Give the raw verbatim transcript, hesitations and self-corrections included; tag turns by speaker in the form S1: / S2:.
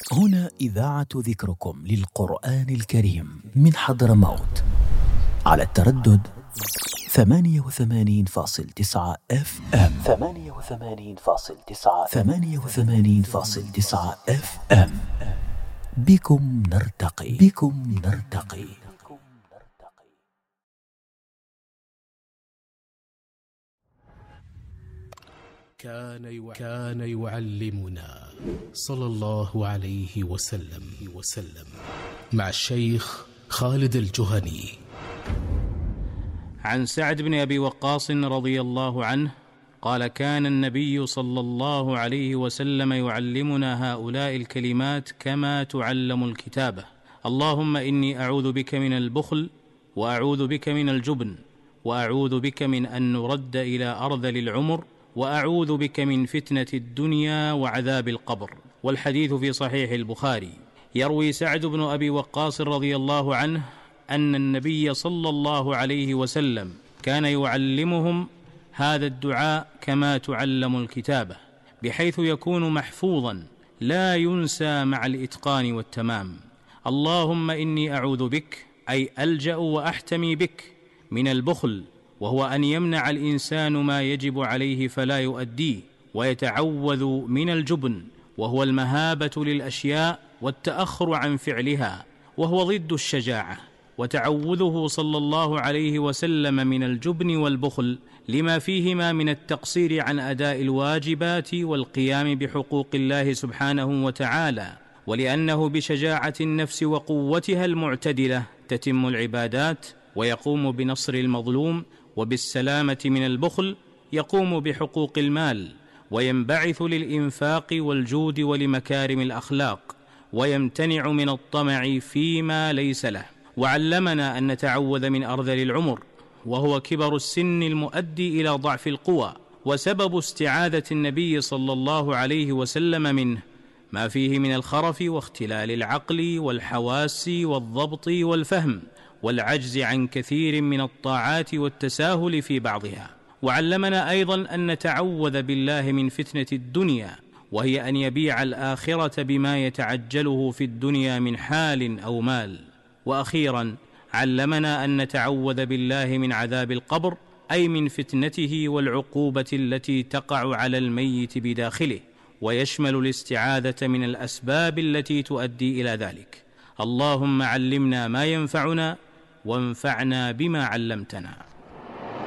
S1: هنا إذاعة ذكركم للقرآن الكريم من حضرموت على التردد ثمانية وثمانين فاصل تسعة اف ام ثمانية وثمانين فاصل تسعة ثمانية وثمانين فاصل تسعة اف ام. بكم نرتقي بكم نرتقي.
S2: كان يع... كان يعلمنا صلى الله عليه وسلم وسلم مع الشيخ خالد الجهني.
S3: عن سعد بن أبي وقاص رضي الله عنه قال: كان النبي صلى الله عليه وسلم يعلمنا هؤلاء الكلمات كما تعلم الكتابة: اللهم إني أعوذ بك من البخل، وأعوذ بك من الجبن، وأعوذ بك من أن نرد إلى أرذل العمر، وأعوذ بك من فتنة الدنيا وعذاب القبر. والحديث في صحيح البخاري. يروي سعد بن أبي وقاص رضي الله عنه أن النبي صلى الله عليه وسلم كان يعلمهم هذا الدعاء كما تعلم الكتابة، بحيث يكون محفوظا لا ينسى مع الإتقان والتمام: اللهم إني أعوذ بك، أي ألجأ وأحتمي بك، من البخل، وهو أن يمنع الإنسان ما يجب عليه فلا يؤديه، ويتعوذ من الجبن، وهو المهابة للأشياء والتأخر عن فعلها، وهو ضد الشجاعة. وتعوذه صلى الله عليه وسلم من الجبن والبخل لما فيهما من التقصير عن أداء الواجبات والقيام بحقوق الله سبحانه وتعالى، ولأنه بشجاعة النفس وقوتها المعتدلة تتم العبادات، ويقوم بنصر المظلوم، وبالسلامة من البخل يقوم بحقوق المال، وينبعث للإنفاق والجود ولمكارم الأخلاق، ويمتنع من الطمع فيما ليس له. وعلمنا أن نتعوذ من أرذل العمر، وهو كبر السن المؤدي إلى ضعف القوى، وسبب استعاذة النبي صلى الله عليه وسلم منه ما فيه من الخرف واختلال العقل والحواس والضبط والفهم، والعجز عن كثير من الطاعات والتساهل في بعضها. وعلمنا أيضا أن نتعوذ بالله من فتنة الدنيا، وهي أن يبيع الآخرة بما يتعجله في الدنيا من حال أو مال. وأخيرا علمنا أن نتعوذ بالله من عذاب القبر، أي من فتنته والعقوبة التي تقع على الميت بداخله، ويشمل الاستعاذة من الأسباب التي تؤدي إلى ذلك. اللهم علمنا ما ينفعنا، وانفعنا بما علمتنا.